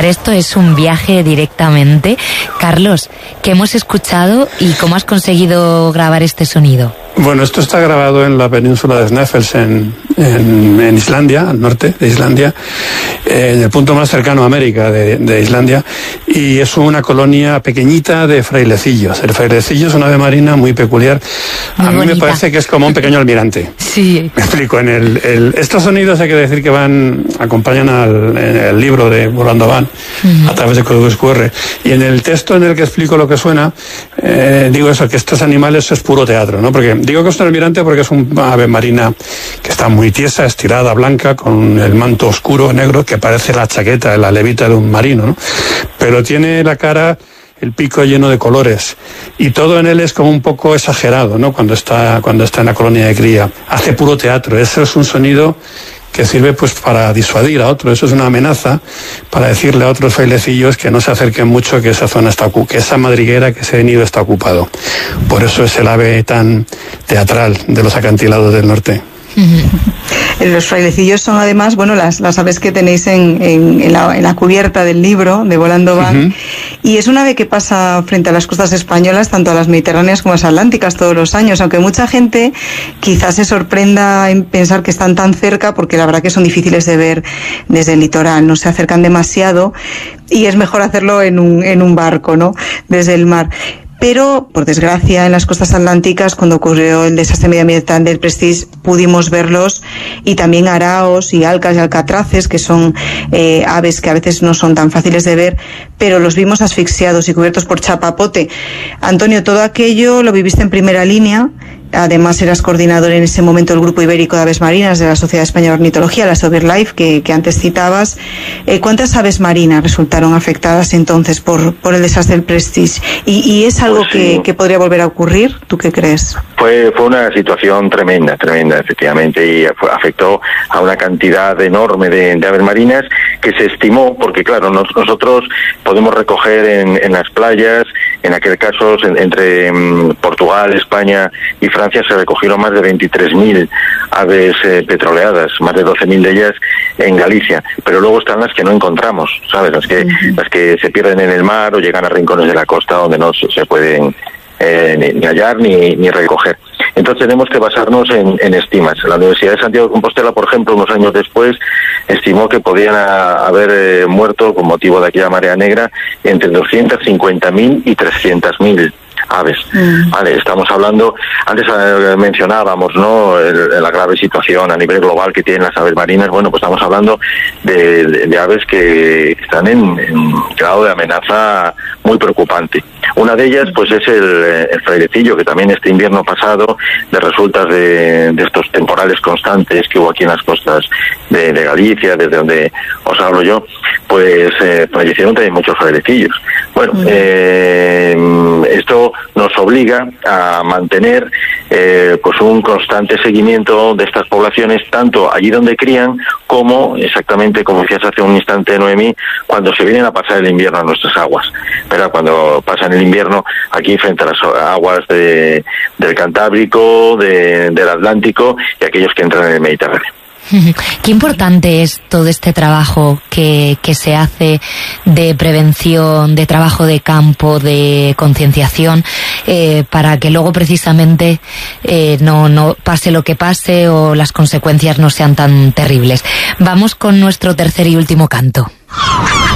escuchar esto es un viaje directamente. Carlos, ¿qué hemos escuchado y cómo has conseguido grabar este sonido? Bueno, esto está grabado en la península de Snæfell, en Islandia, al norte de Islandia, en el punto más cercano a América de Islandia, y es una colonia pequeñita de frailecillos. El frailecillo es una ave marina muy peculiar. Muy a mí bonita. me parece que es como un pequeño almirante. Sí. Me explico. Estos sonidos hay que decir que acompañan en el libro de Volando Van, a través de códigos QR. Y en el texto en el que explico lo que suena, digo eso, que estos animales es puro teatro, ¿no? Porque digo que es un almirante porque es una ave marina que está muy tiesa, estirada, blanca, con el manto oscuro, negro, que parece la chaqueta, la levita de un marino, ¿no? Pero tiene la cara, el pico lleno de colores, y todo en él es como un poco exagerado, ¿no? Cuando está en la colonia de cría. Hace puro teatro. Eso es un sonido que sirve pues para disuadir a otros. Eso es una amenaza para decirle a otros frailecillos que no se acerquen mucho, que esa zona que esa madriguera, que ese nido está ocupado. Por eso es el ave tan teatral de los acantilados del norte. Los frailecillos son además, bueno, las aves que tenéis en la cubierta del libro de Volando Van, y es una ave que pasa frente a las costas españolas, tanto a las mediterráneas como a las atlánticas, todos los años, aunque mucha gente quizás se sorprenda en pensar que están tan cerca, porque la verdad que son difíciles de ver desde el litoral, no se acercan demasiado y es mejor hacerlo en un barco, ¿no? Desde el mar. Pero, por desgracia, en las costas atlánticas, cuando ocurrió el desastre medioambiental del Prestige, pudimos verlos, y también araos y alcas y alcatraces, que son aves que a veces no son tan fáciles de ver, pero los vimos asfixiados y cubiertos por chapapote. Antonio, todo aquello lo viviste en primera línea. Además, eras coordinador en ese momento del Grupo Ibérico de Aves Marinas de la Sociedad Española de Ornitología, la SOBIRLife, que antes citabas. ¿Cuántas aves marinas resultaron afectadas entonces por el desastre del Prestige? ¿Y es algo que podría volver a ocurrir? ¿Tú qué crees? Fue una situación tremenda, efectivamente, y afectó a una cantidad enorme de aves marinas que se estimó, porque claro, nosotros podemos recoger en las playas, en aquel caso entre Portugal, España y Francia se recogieron más de 23.000 aves petroleadas, más de 12.000 de ellas en Galicia, pero luego están las que no encontramos, ¿sabes? Las que se pierden en el mar o llegan a rincones de la costa donde no se pueden ni hallar ni recoger. Entonces tenemos que basarnos en estimas. La Universidad de Santiago de Compostela, por ejemplo, unos años después, estimó que podían haber muerto con motivo de aquella marea negra entre 250.000 y 300.000 aves. Vale, estamos hablando, antes mencionábamos, ¿no?, la grave situación a nivel global que tienen las aves marinas. Bueno, pues estamos hablando de aves que están en grado de amenaza muy preocupante. Una de ellas, pues, es el frailecillo, que también este invierno pasado, de resultas de estos temporales constantes que hubo aquí en las costas de Galicia, desde donde os hablo yo, pues fallecieron también muchos frailecillos. Bueno, esto nos obliga a mantener pues un constante seguimiento de estas poblaciones, tanto allí donde crían, como, exactamente como decías hace un instante, Noemí, cuando se vienen a pasar el invierno a nuestras aguas, ¿verdad? Cuando pasan el invierno aquí frente a las aguas del Cantábrico, del Atlántico y aquellos que entran en el Mediterráneo. Qué importante es todo este trabajo que se hace de prevención, de trabajo de campo, de concienciación, para que luego precisamente no pase lo que pase o las consecuencias no sean tan terribles. Vamos con nuestro tercer y último canto.